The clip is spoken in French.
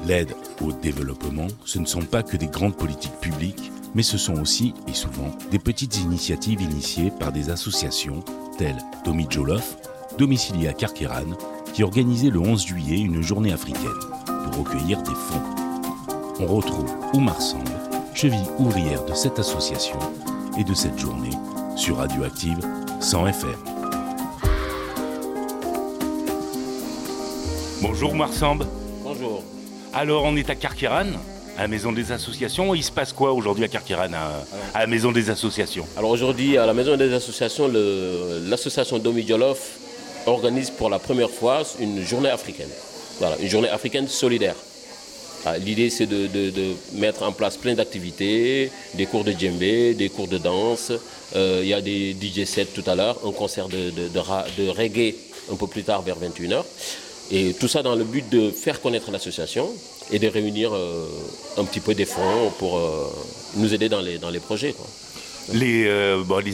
L'aide au développement, ce ne sont pas que des grandes politiques publiques, mais ce sont aussi, et souvent, des petites initiatives initiées par des associations telles Domi Jolof, domiciliée à Carqueiranne, qui organisait le 11 juillet une journée africaine pour recueillir des fonds. On retrouve Oumar Samb, cheville ouvrière de cette association et de cette journée sur Radioactive 100 FM. Bonjour Oumar Samb. Bonjour. Alors on est à Carqueiranne, à la Maison des Associations. Il se passe quoi aujourd'hui à Carqueiranne, à la Maison des Associations? Alors aujourd'hui, à la Maison des Associations, l'association Domi Jolof organise pour la première fois une journée africaine. Voilà, une journée africaine solidaire. L'idée, c'est de mettre en place plein d'activités, des cours de djembé, des cours de danse. Il y a des DJ sets tout à l'heure, un concert de reggae un peu plus tard vers 21h. Et tout ça dans le but de faire connaître l'association et de réunir un petit peu des fonds pour nous aider dans les projets, quoi. Les